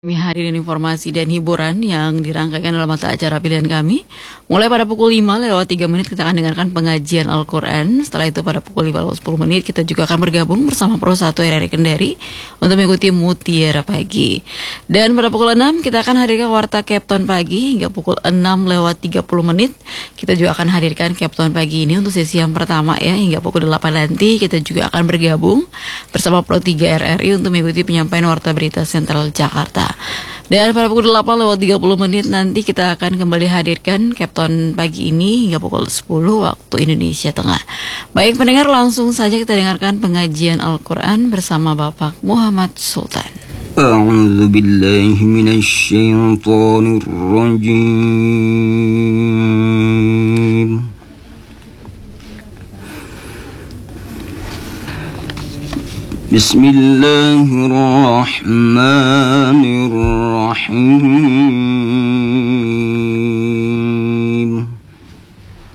Kami hadirin informasi dan hiburan yang dirangkaikan dalam mata acara pilihan kami. Mulai pada pukul 5 lewat 3 menit kita akan dengarkan pengajian Al-Quran. Setelah itu pada pukul 5 lewat 10 menit kita juga akan bergabung bersama Pro 1 RRI Kendari untuk mengikuti Mutiara Pagi. Dan pada pukul 6 kita akan hadirkan Warta Captain Pagi hingga pukul 6 lewat 30 menit. Kita juga akan hadirkan Captain Pagi ini untuk sesi yang pertama ya, hingga pukul 8 nanti kita juga akan bergabung bersama Pro 3 RRI untuk mengikuti penyampaian Warta Berita Sentral Jakarta. Dan pada pukul 8 lewat 30 menit nanti kita akan kembali hadirkan Captain Pagi ini hingga pukul 10 waktu Indonesia Tengah. Baik pendengar, langsung saja kita dengarkan pengajian Al-Quran bersama Bapak Muhammad Sultan. A'udzu billahi minasy syaithanir rajim. Bismillahirrahmanirrahim.